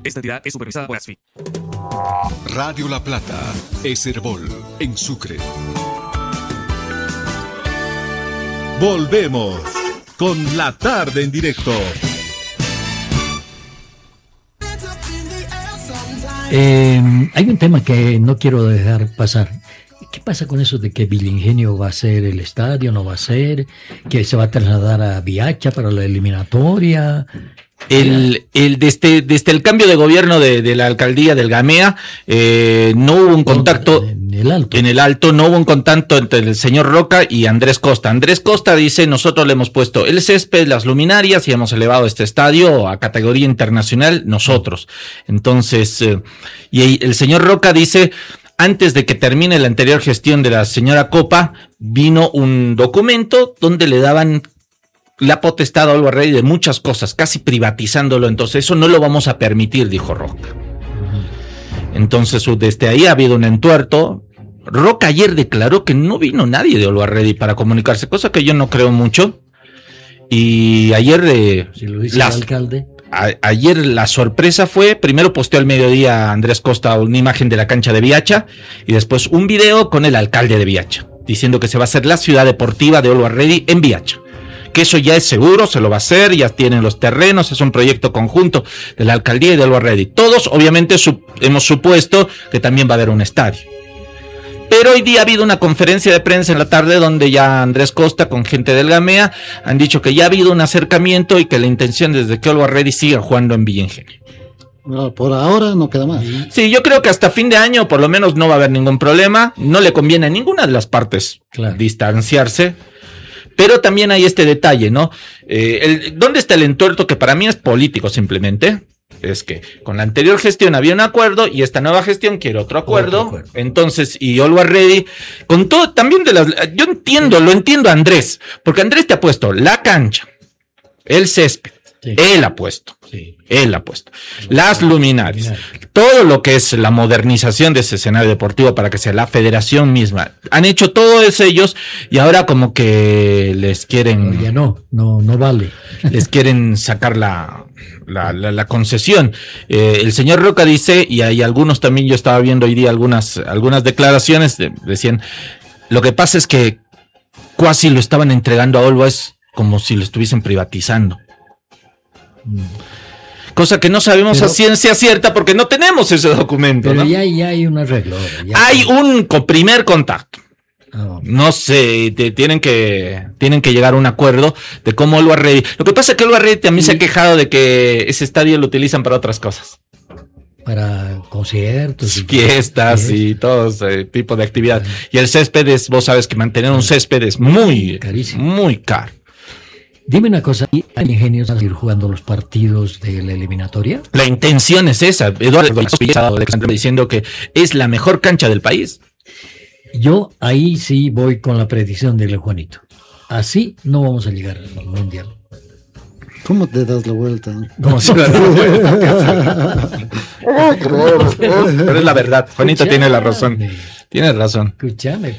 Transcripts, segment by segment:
Esta entidad es supervisada por ASFI. Radio La Plata, Eserbol, en Sucre. Volvemos con La Tarde en Directo. Hay un tema que no quiero dejar pasar. ¿Qué pasa con eso de que Villingenio va a ser el estadio, no va a ser? ¿Que se va a trasladar a Viacha para la eliminatoria? Desde el cambio de gobierno de la alcaldía del Gamea, no hubo un contacto en el Alto, no hubo un contacto entre el señor Roca y Andrés Costa. Andrés Costa dice: nosotros le hemos puesto el césped, las luminarias y hemos elevado este estadio a categoría internacional nosotros. Entonces, y el señor Roca dice: antes de que termine la anterior gestión de la señora Copa, vino un documento donde le daban la potestad a Olvo Arredi de muchas cosas, casi privatizándolo. Entonces eso no lo vamos a permitir, dijo Roca. Entonces desde ahí ha habido un entuerto. Roca ayer declaró que no vino nadie de Olvo Arredi para comunicarse, cosa que yo no creo mucho. Y ayer si lo dice el alcalde. Ayer la sorpresa fue, primero posteó al mediodía Andrés Costa una imagen de la cancha de Viacha y después un video con el alcalde de Viacha, diciendo que se va a hacer la ciudad deportiva de Olvo Arredi en Viacha. Que eso ya es seguro, se lo va a hacer, ya tienen los terrenos, es un proyecto conjunto de la alcaldía y de Olvo Arredi. Todos, obviamente, hemos supuesto que también va a haber un estadio. Pero hoy día ha habido una conferencia de prensa en la tarde donde ya Andrés Costa con gente del Gamea han dicho que ya ha habido un acercamiento y que la intención es de que Olvo Arredi siga jugando en Villingenio. No, por ahora no queda más. Sí, yo creo que hasta fin de año por lo menos no va a haber ningún problema. No le conviene a ninguna de las partes distanciarse. Pero también hay este detalle, ¿no? ¿Dónde está el entuerto que para mí es político simplemente? Es que con la anterior gestión había un acuerdo y esta nueva gestión quiere otro acuerdo. Entonces, y Olvo Arredi, con todo también yo lo entiendo a Andrés, porque Andrés te ha puesto la cancha, el césped, él ha puesto, las luminarias, todo lo que es la modernización de ese escenario deportivo para que sea la federación misma. Han hecho todo eso ellos y ahora como que les quieren... Ya no vale. Les quieren sacar la concesión. El señor Roca dice, y hay algunos también, yo estaba viendo hoy día algunas declaraciones, decían, lo que pasa es que cuasi lo estaban entregando a Olvo, es como si lo estuviesen privatizando. Cosa que no sabemos a ciencia cierta porque no tenemos ese documento. Pero ¿no? ya hay un arreglo. Hay un primer contacto. No sé, tienen que llegar a un acuerdo de cómo Olvo Arredi. Lo que pasa es que Olvo Arredi también se ha quejado de que ese estadio lo utilizan para otras cosas. Para conciertos. Fiestas y todo ese tipo de actividad. Y el césped vos sabes que mantener un césped es muy carísimo, muy caro. Dime una cosa, ¿hay ingenios a seguir jugando los partidos de la eliminatoria? La intención es esa. Eduardo Alexandre diciendo que es la mejor cancha del país. Yo ahí sí voy con la predicción de Juanito. Así no vamos a llegar al mundial. ¿Cómo te das la vuelta? ¿Cómo se da la vuelta? Pero es la verdad. Juanito tiene la razón. Tiene razón. Escúchame.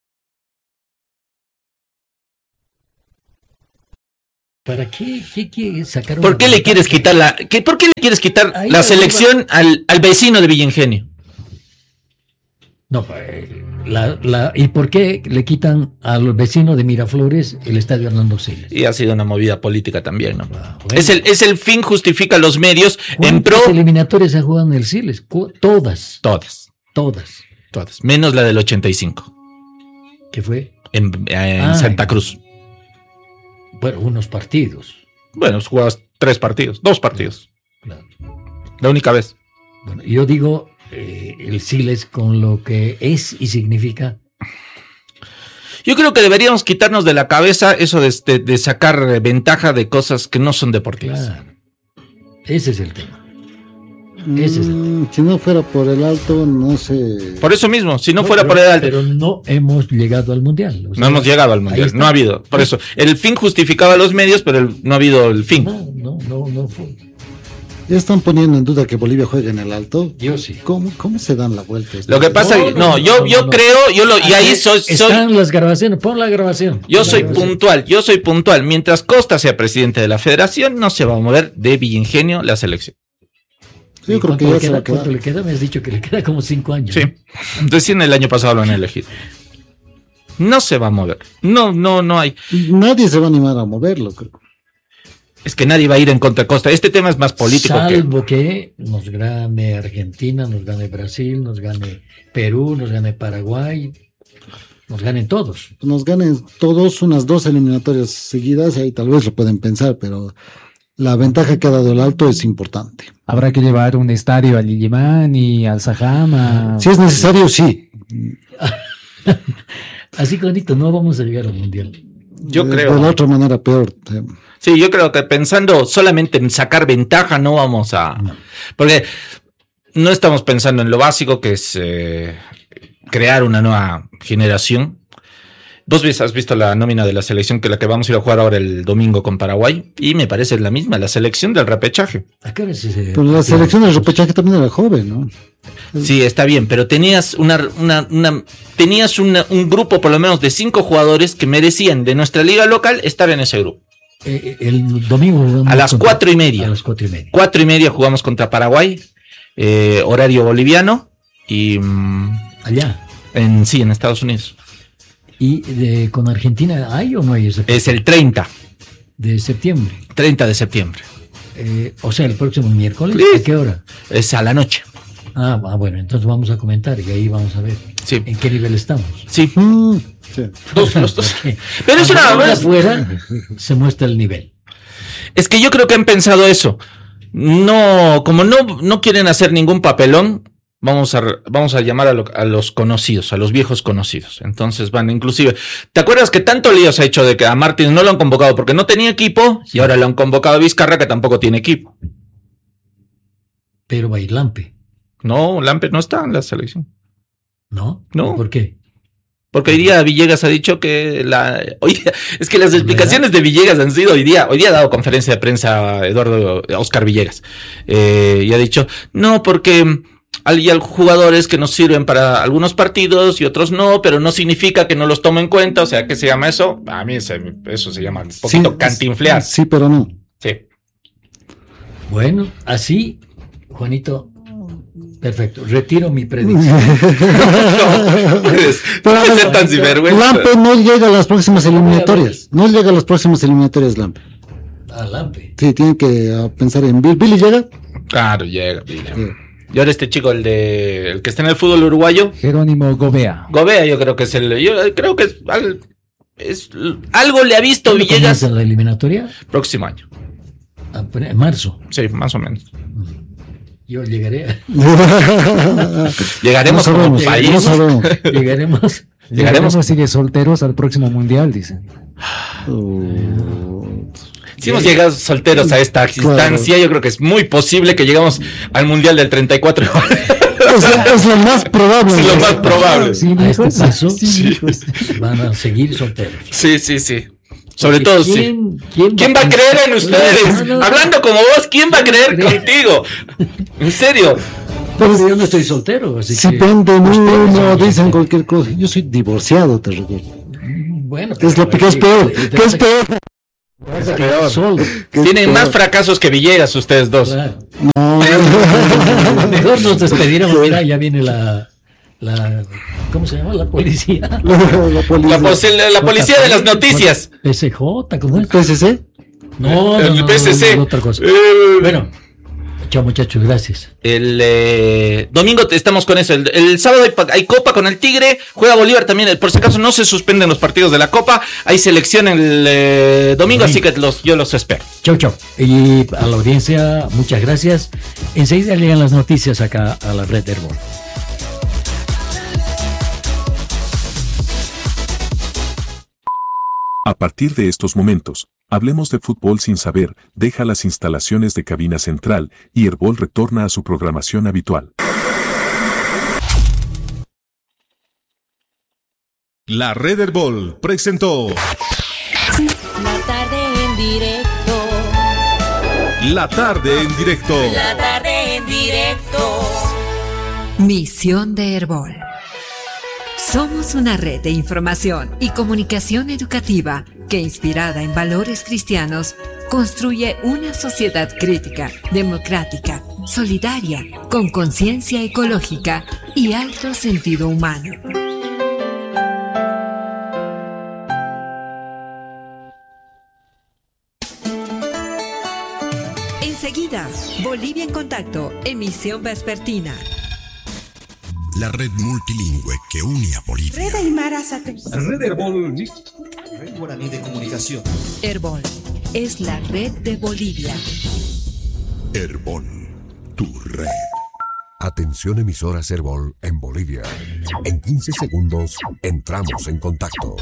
¿Para qué quieres sacar? ¿Por qué le quieres quitar la selección al vecino de Villingenio? No, ¿y por qué le quitan al vecino de Miraflores el estadio Hernando Siles? Y ha sido una movida política también, ¿no? Bueno. Es el fin justifica los medios en pro. ¿Cuántas eliminatorias se juegan en el Siles? Todas. Menos la del 85. ¿Qué fue? En Santa Cruz. Bueno, unos partidos. Bueno, jugabas 2 partidos. Claro. La única vez. Bueno, yo digo, el Siles con lo que es y significa. Yo creo que deberíamos quitarnos de la cabeza eso de sacar ventaja de cosas que no son deportivas. Claro. Ese es el tema. Si no fuera por el Alto, no sé. Por eso mismo, si no fuera por el Alto. Pero no hemos llegado al mundial. No hemos llegado al mundial, no ha habido. Por eso, el fin justificaba los medios, pero no ha habido el fin. No fue. Ya están poniendo en duda que Bolivia juegue en el Alto. Yo sí. ¿Cómo se dan la vuelta? Lo que pasa yo creo, y ahí soy. Están las grabaciones, pon la grabación. Yo soy puntual. Mientras Costa sea presidente de la federación, no se va a mover de Villingenio la selección. Yo creo que ya se va a quedar. ¿Cuánto le queda? Me has dicho que le queda como 5 años. Sí, recién el año pasado lo han elegido. No se va a mover. No hay. Nadie se va a animar a moverlo, creo. Es que nadie va a ir en contra de Costa. Este tema es más político. Salvo que nos gane Argentina, nos gane Brasil, nos gane Perú, nos gane Paraguay, nos ganen todos. Nos ganen todos unas 2 eliminatorias seguidas y ahí tal vez lo pueden pensar, pero la ventaja que ha dado el Alto es importante. Habrá que llevar un estadio al Lilimán y al Sajama. Si es necesario, sí. Así clarito, no vamos a llegar al Mundial. Yo creo. De la otra manera, peor. Sí, yo creo que pensando solamente en sacar ventaja, no vamos a. No. Porque no estamos pensando en lo básico, que es crear una nueva generación. Vos has visto la nómina de la selección, que la que vamos a ir a jugar ahora el domingo con Paraguay, y me parece la misma, la selección del repechaje. Pero la selección del repechaje también era joven, ¿no? Sí, está bien, pero tenías un grupo por lo menos de 5 jugadores que merecían de nuestra liga local estar en ese grupo. El domingo a las 4:30. A las 4:30. 4:30 jugamos contra Paraguay, horario boliviano, y allá. En Estados Unidos. ¿Y con Argentina hay o no hay ese? Es el 30 de septiembre. 30 de septiembre. O sea, el próximo miércoles. Sí. ¿A qué hora? Es a la noche. Bueno, entonces vamos a comentar y ahí vamos a ver en qué nivel estamos. Sí. Sí. Los dos. Pero es una vez afuera se muestra el nivel. Es que yo creo que han pensado eso. Como no quieren hacer ningún papelón, vamos a llamar a los conocidos, a los viejos conocidos. Entonces van, inclusive, ¿te acuerdas que tanto lío se ha hecho de que a Martins no lo han convocado porque no tenía equipo y ahora lo han convocado a Vizcarra, que tampoco tiene equipo? Pero va a ir Lampe. No, Lampe no está en la selección. ¿No? No. ¿Por qué? Porque hoy día Villegas ha dicho que es que las explicaciones de Villegas han sido hoy día ha dado conferencia de prensa Oscar Villegas, y ha dicho, no, porque hay jugadores que nos sirven para algunos partidos y otros no, pero no significa que no los tomen en cuenta. O sea, ¿qué se llama eso? A mí eso se llama un poquito cantinflear. Sí, pero no. Sí. Bueno, así, Juanito, perfecto. Retiro mi predicción. No puedes ser tan sinvergüenza. Lampe no llega a las próximas eliminatorias. No llega a las próximas eliminatorias, Lampe. Lampe. Sí, tienen que pensar en Billy. ¿Billy llega? Claro, llega Billy. Sí. Y ahora este chico, el que está en el fútbol uruguayo, Jerónimo Gobea. Yo creo que es algo le ha visto Villegas. ¿En la eliminatoria? Próximo año. En marzo. Sí, más o menos. Yo llegaré. Llegaremos como país. Llegaremos sigue solteros al próximo mundial, dicen. Si hemos llegado solteros a esta instancia, yo creo que es muy posible que lleguemos al Mundial del 34. Es lo más probable. Es lo más probable. Sí, a este paso van a seguir solteros. Sí. Sobre todo, ¿quién va a creer en ustedes? No. Hablando como vos, ¿quién va a creer contigo? En serio. Pero yo no estoy soltero, así si venden uno, dicen cualquier cosa. Yo soy divorciado, te recuerdo. Bueno, es lo que es peor. ¿Qué es peor? Tienen más fracasos que Villegas ustedes dos. Claro. No. Mejor nos despediéramos. Mira, ya viene la ¿cómo se llama? La policía. La policía de las noticias. PSJ, ¿cómo es? ¿PSC? No, el PSC. No, otra cosa. Bueno, chao muchachos, gracias. El domingo estamos con eso. El sábado hay Copa con el Tigre. Juega Bolívar también. Por si acaso no se suspenden los partidos de la Copa. Hay selección el domingo, así que yo los espero. Chau. Y a la audiencia, muchas gracias. Enseguida llegan las noticias acá a la red Herbol. A partir de estos momentos, Hablemos de Fútbol Sin Saber deja las instalaciones de cabina central y Herbol retorna a su programación habitual. La Red Herbol presentó La tarde en directo. La tarde en directo. La tarde en directo. Misión de Herbol. Somos una red de información y comunicación educativa que, inspirada en valores cristianos, construye una sociedad crítica, democrática, solidaria, con conciencia ecológica y alto sentido humano. Enseguida, Bolivia en Contacto, emisión vespertina. La red multilingüe que une a Bolivia. Red Aymara Satélite. Red Herbol. Red Guaraní de Comunicación. Herbol es la red de Bolivia. Herbol, tu red. Atención emisoras Herbol en Bolivia. En 15 segundos entramos en contacto.